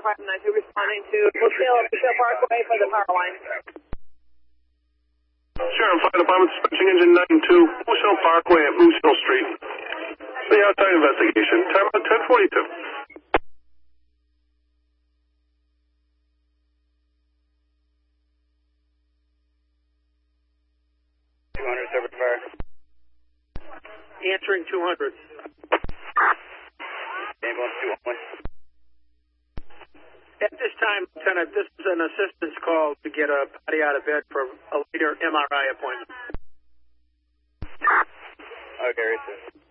592 responding to Lucille Parkway for the power line. Sheriff Fire Department dispatching engine 92, Moose Hill Parkway at Moose Hill Street. The outside investigation, time at 10:42. Answering 200. Ambulance 211. At this time, Lieutenant, this is an assistance call to get a body out of bed for a later MRI appointment. Okay, racist.